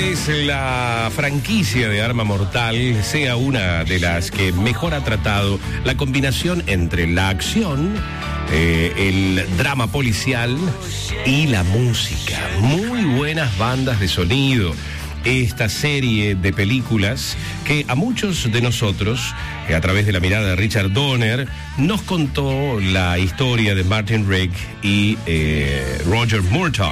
vez la franquicia de Arma Mortal sea una de las que mejor ha tratado la combinación entre la acción, el drama policial y la música. Muy buenas bandas de sonido. Esta serie de películas que a muchos de nosotros, a través de la mirada de Richard Donner, nos contó la historia de Martin Rigg y Roger Murtaugh,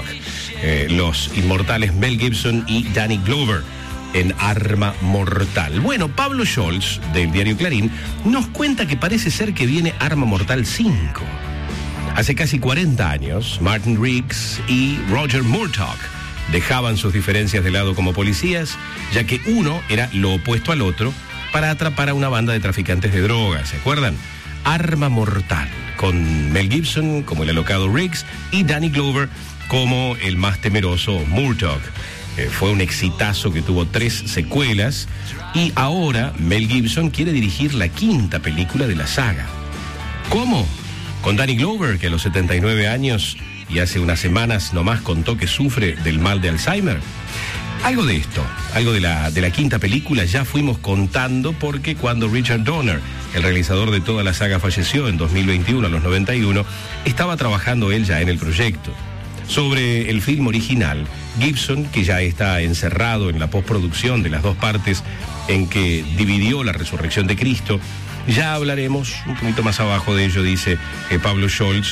los inmortales Mel Gibson y Danny Glover en Arma Mortal. Bueno, Pablo Scholz, del diario Clarín, nos cuenta que parece ser que viene Arma Mortal 5. Hace casi 40 años, Martin Riggs y Roger Murtaugh dejaban sus diferencias de lado como policías, ya que uno era lo opuesto al otro, para atrapar a una banda de traficantes de drogas, ¿se acuerdan? Arma Mortal, con Mel Gibson como el alocado Riggs y Danny Glover como el más temeroso Murtaugh. Fue un exitazo que tuvo 3 secuelas y ahora Mel Gibson quiere dirigir la 5ª película de la saga. ¿Cómo? Con Danny Glover, que a los 79 años y hace unas semanas nomás contó que sufre del mal de Alzheimer. Algo de esto, algo de la 5ª película ya fuimos contando, porque cuando Richard Donner, el realizador de toda la saga, falleció en 2021 a los 91, estaba trabajando él ya en el proyecto. Sobre el film original, Gibson, que ya está encerrado en la postproducción de las 2 partes en que dividió la resurrección de Cristo, ya hablaremos un poquito más abajo de ello, dice Pablo Scholz.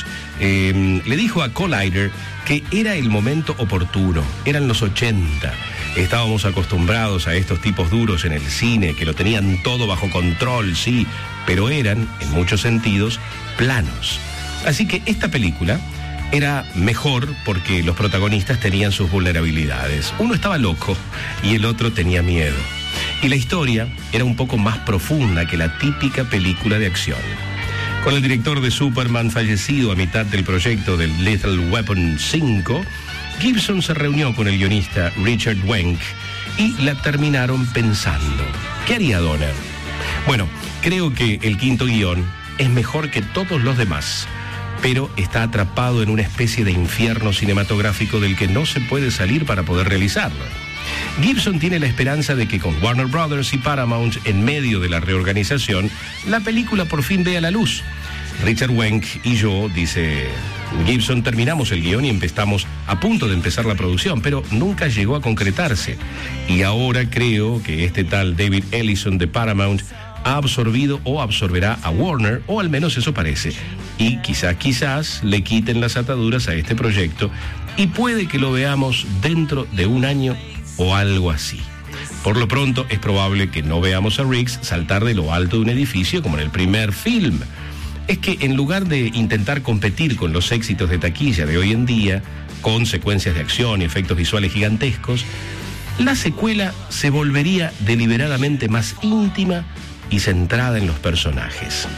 Le dijo a Collider que era el momento oportuno, eran los 80. Estábamos acostumbrados a estos tipos duros en el cine, que lo tenían todo bajo control, sí, pero eran, en muchos sentidos, planos. Así que esta película era mejor porque los protagonistas tenían sus vulnerabilidades. Uno estaba loco y el otro tenía miedo. Y la historia era un poco más profunda que la típica película de acción. Con el director de Superman fallecido a mitad del proyecto del Lethal Weapon 5, Gibson se reunió con el guionista Richard Wenk y la terminaron pensando. ¿Qué haría Donner? Bueno, creo que el 5º guión es mejor que todos los demás, pero está atrapado en una especie de infierno cinematográfico del que no se puede salir para poder realizarlo. Gibson tiene la esperanza de que con Warner Brothers y Paramount en medio de la reorganización, la película por fin vea la luz. Richard Wenk y yo, dice Gibson, terminamos el guión y estamos a punto de empezar la producción, pero nunca llegó a concretarse. Y ahora creo que este tal David Ellison de Paramount ha absorbido o absorberá a Warner, o al menos eso parece. Y quizás le quiten las ataduras a este proyecto y puede que lo veamos dentro de un año o algo así. Por lo pronto es probable que no veamos a Riggs saltar de lo alto de un edificio como en el primer film. Es que en lugar de intentar competir con los éxitos de taquilla de hoy en día, con secuencias de acción y efectos visuales gigantescos, la secuela se volvería deliberadamente más íntima y centrada en los personajes.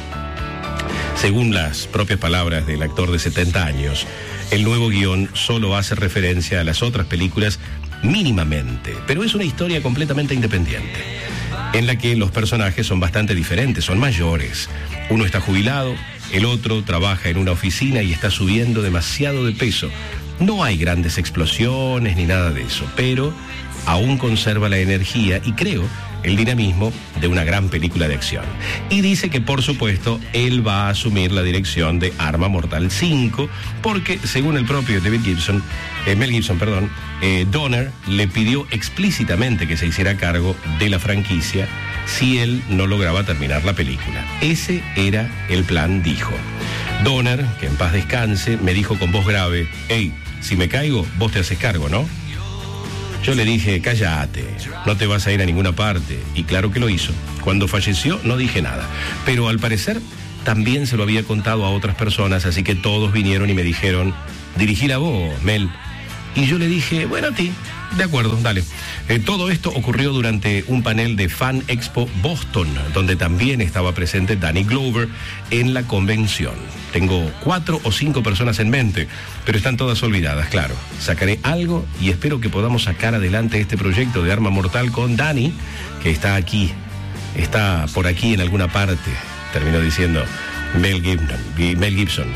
Según las propias palabras del actor de 70 años, el nuevo guión solo hace referencia a las otras películas mínimamente, pero es una historia completamente independiente, en la que los personajes son bastante diferentes, son mayores. Uno está jubilado, el otro trabaja en una oficina y está subiendo demasiado de peso. No hay grandes explosiones ni nada de eso, pero aún conserva la energía y creo el dinamismo de una gran película de acción. Y dice que, por supuesto, él va a asumir la dirección de Arma Mortal 5, porque, según el propio Mel Gibson, Donner le pidió explícitamente que se hiciera cargo de la franquicia si él no lograba terminar la película. Ese era el plan, dijo. Donner, que en paz descanse, me dijo con voz grave: «Hey, si me caigo, vos te haces cargo, ¿no?» Yo le dije: «Cállate, no te vas a ir a ninguna parte», y claro que lo hizo. Cuando falleció no dije nada, pero al parecer también se lo había contado a otras personas, así que todos vinieron y me dijeron: «Dirigila vos, Mel». Y yo le dije: «Bueno, a ti». «De acuerdo, dale». Todo esto ocurrió durante un panel de Fan Expo Boston, donde también estaba presente Danny Glover en la convención. Tengo 4 o 5 personas en mente, pero están todas olvidadas, claro. Sacaré algo y espero que podamos sacar adelante este proyecto de Arma Mortal con Danny, que está aquí, está por aquí en alguna parte, terminó diciendo Mel Gibson.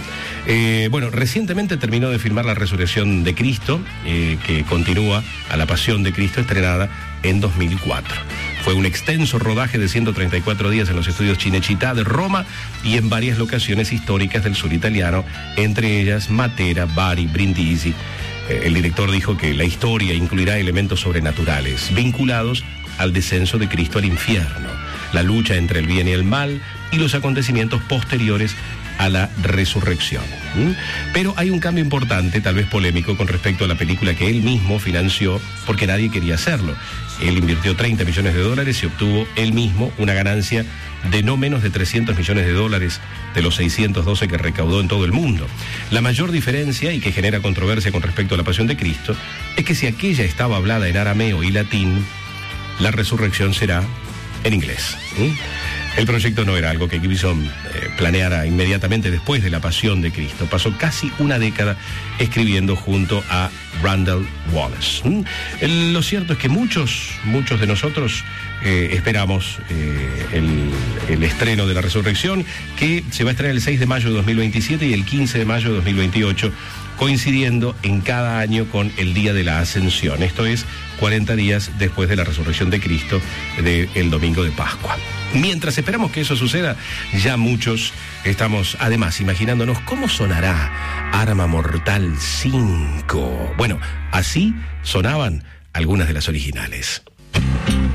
Bueno, recientemente terminó de filmar La Resurrección de Cristo, que continúa a La Pasión de Cristo, estrenada en 2004. Fue un extenso rodaje de 134 días en los estudios Cinecittà de Roma y en varias locaciones históricas del sur italiano, entre ellas Matera, Bari, Brindisi. El director dijo que la historia incluirá elementos sobrenaturales vinculados al descenso de Cristo al infierno, la lucha entre el bien y el mal y los acontecimientos posteriores a la resurrección. Pero hay un cambio importante, tal vez polémico, con respecto a la película que él mismo financió porque nadie quería hacerlo. Él invirtió $30 millones y obtuvo él mismo una ganancia de no menos de $300 millones de los 612 que recaudó en todo el mundo. La mayor diferencia, y que genera controversia con respecto a La Pasión de Cristo, es que si aquella estaba hablada en arameo y latín, la resurrección será en inglés. El proyecto no era algo que Gibson planeara inmediatamente después de La Pasión de Cristo. Pasó casi una década escribiendo junto a Randall Wallace. Lo cierto es que muchos de nosotros esperamos el estreno de La Resurrección, que se va a estrenar el 6 de mayo de 2027 y el 15 de mayo de 2028, coincidiendo en cada año con el Día de la Ascensión. Esto es 40 días después de la Resurrección de Cristo, del domingo de Pascua. Mientras esperamos que eso suceda, ya muchos estamos además imaginándonos cómo sonará Arma Mortal 5. Bueno, así sonaban algunas de las originales.